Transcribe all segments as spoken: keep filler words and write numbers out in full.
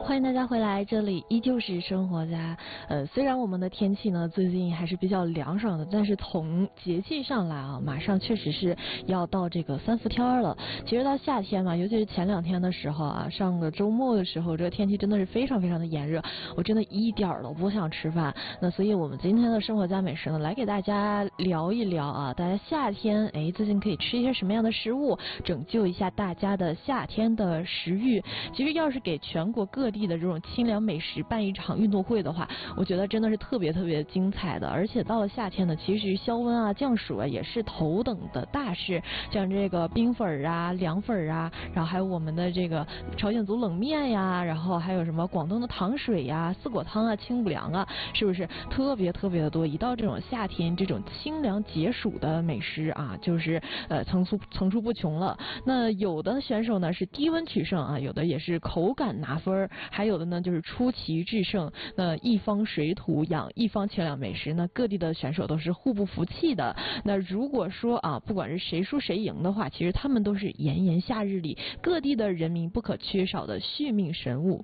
欢迎大家回来，这里依旧是生活家。呃，虽然我们的天气呢最近还是比较凉爽的，但是从节气上来啊，马上确实是要到这个三伏天了。其实到夏天嘛，尤其是前两天的时候啊，上个周末的时候，这个天气真的是非常非常的炎热，我真的一点儿都不想吃饭。那所以我们今天的生活家美食呢，来给大家聊一聊啊，大家夏天哎最近可以吃一些什么样的食物，拯救一下大家的夏天的食欲。其实要是给全国各地的这种清凉美食办一场运动会的话，我觉得真的是特别特别精彩的。而且到了夏天呢，其实消温啊、降暑啊也是头等的大事。像这个冰粉啊、凉粉啊，然后还有我们的这个朝鲜族冷面呀，然后还有什么广东的糖水呀、四果汤啊、清补凉啊，是不是特别特别的多？一到这种夏天，这种清凉解暑的美食啊，就是呃层出层出不穷了。那有的选手呢是低温取胜啊，有的也是口感拿分，还有的呢就是出奇制胜。那一方水土养一方清凉美食，那各地的选手都是互不服气的。那如果说啊，不管是谁输谁赢的话，其实他们都是炎炎夏日里各地的人民不可缺少的续命神物。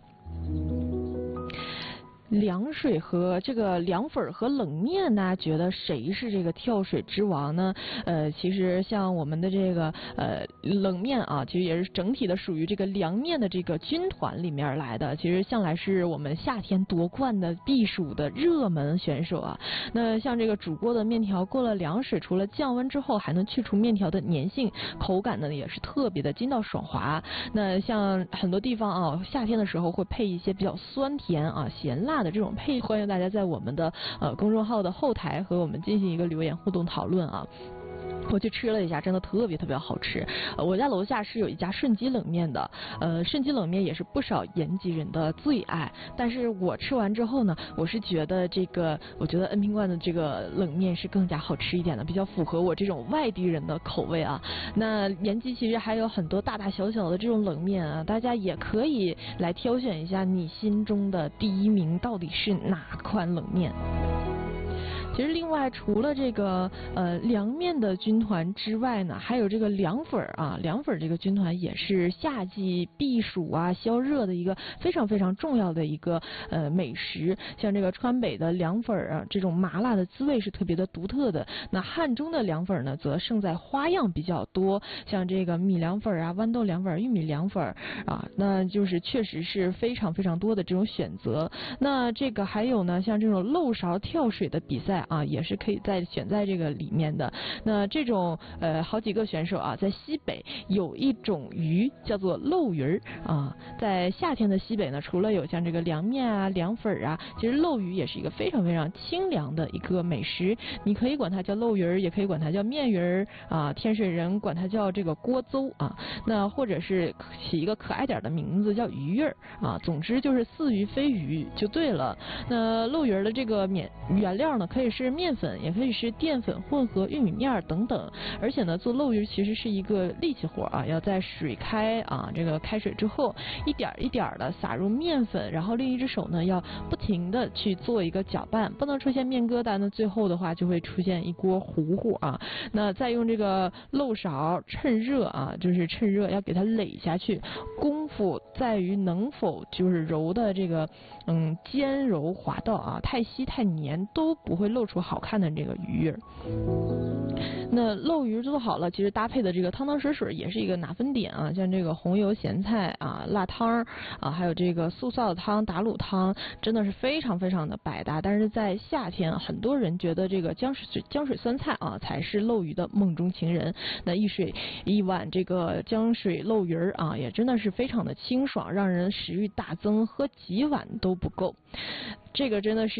凉水和这个凉粉和冷面，大家觉得谁是这个跳水之王呢？呃，其实像我们的这个呃冷面啊，其实也是整体的属于这个凉面的这个军团里面来的。其实向来是我们夏天夺冠的避暑的热门选手啊。那像这个煮过的面条过了凉水，除了降温之后，还能去除面条的粘性，口感呢也是特别的筋道爽滑。那像很多地方啊，夏天的时候会配一些比较酸甜啊、咸辣的这种配，欢迎大家在我们的呃公众号的后台和我们进行一个留言互动讨论啊。我去吃了一下，真的特别特别好吃。呃，我家楼下是有一家顺吉冷面的，呃，顺吉冷面也是不少延吉人的最爱。但是我吃完之后呢，我是觉得这个，我觉得恩平观的这个冷面是更加好吃一点的，比较符合我这种外地人的口味啊。那延吉其实还有很多大大小小的这种冷面啊，大家也可以来挑选一下你心中的第一名到底是哪款冷面。其实另外除了这个呃凉面的军团之外呢，还有这个凉粉啊，凉粉这个军团也是夏季避暑啊消热的一个非常非常重要的一个呃美食。像这个川北的凉粉啊，这种麻辣的滋味是特别的独特的。那汉中的凉粉呢，则胜在花样比较多，像这个米凉粉啊、豌豆凉粉、玉米凉粉啊，那就是确实是非常非常多的这种选择。那这个还有呢，像这种漏勺跳水的比赛啊，也是可以在选在这个里面的。那这种呃好几个选手啊，在西北有一种鱼叫做漏鱼儿啊，在夏天的西北呢，除了有像这个凉面啊、凉粉啊，其实漏鱼也是一个非常非常清凉的一个美食。你可以管它叫漏鱼儿，也可以管它叫面鱼儿啊，天水人管它叫这个锅邹啊，那或者是起一个可爱点的名字叫鱼儿啊，总之就是似鱼非鱼就对了。那漏鱼儿的这个面原料呢，可以是面粉，也可以是淀粉混合玉米面等等。而且呢，做漏鱼其实是一个力气活啊，要在水开啊这个开水之后，一点一点的撒入面粉，然后另一只手呢要不停的去做一个搅拌，不能出现面疙瘩，那最后的话就会出现一锅糊糊啊。那再用这个漏勺趁热啊，就是趁热要给它垒下去，功夫在于能否就是揉的这个嗯尖柔滑道啊，太稀太黏都不会露出好看的这个鱼儿。那漏鱼做好了，其实搭配的这个汤汤水水也是一个拿分点啊，像这个红油咸菜啊、辣汤啊，还有这个素臊汤、打卤汤，真的是非常非常的百搭。但是在夏天，很多人觉得这个江水江水酸菜啊才是漏鱼的梦中情人。那一水一碗这个江水漏鱼啊，也真的是非常的清爽，让人食欲大增，喝几碗都不够。这个真的是